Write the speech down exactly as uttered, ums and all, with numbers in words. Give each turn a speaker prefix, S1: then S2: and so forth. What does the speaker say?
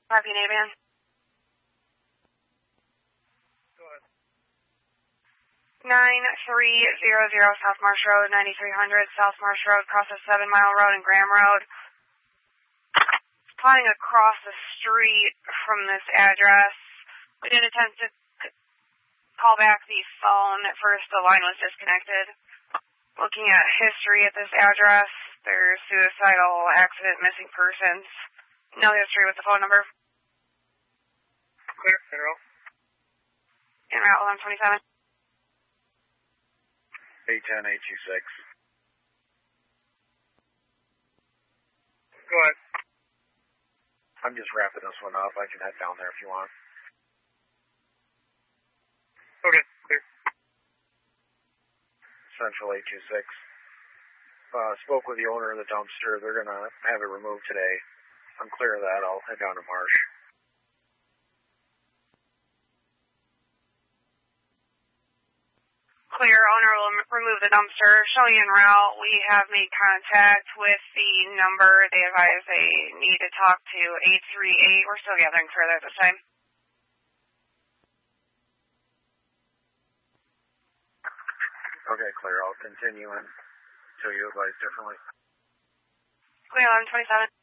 S1: Happy Navy. nine three zero zero South Marsh Road, ninety-three hundred South Marsh Road, across a seven mile road and Graham Road. Flying across the street from this address. We did attempt to call back the phone. At first the line was disconnected. Looking at history at this address, there's suicidal, accident, missing persons. No history with the phone number.
S2: Clear, General.
S1: En route eleven twenty-seven.
S3: eight ten, eight two six.
S2: Go ahead.
S3: I'm just wrapping this one up. I can head down there if you want.
S2: Okay, clear.
S3: Central eight two six. Uh, spoke with the owner of the dumpster. They're going to have it removed today. I'm clear of that. I'll head down to Marsh.
S1: Clear. Owner will remove the dumpster. Showing en route, we have made contact with the number. They advise they need to talk to eight three eight. We're still gathering further at this time.
S3: Okay, clear. I'll continue until you advise differently.
S1: Clear eleven twenty-seven.